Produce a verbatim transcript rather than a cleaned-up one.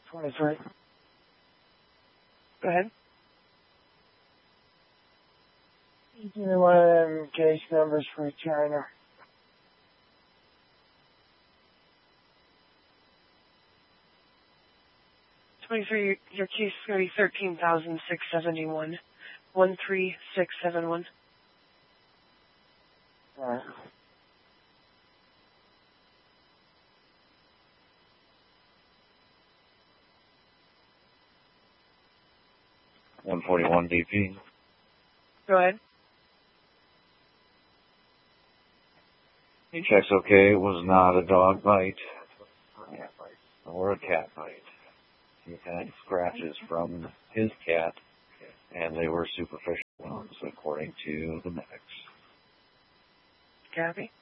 twenty-three. Go ahead. Give me one of them case numbers for China. twenty-three, your case is going to be thirteen thousand six hundred seventy-one. one three six seven one. All right. one forty-one D P. Go ahead. He checks okay. It was not a dog bite or a cat bite. He had scratches from his cat, and they were superficial ones, according to the medics. Copy.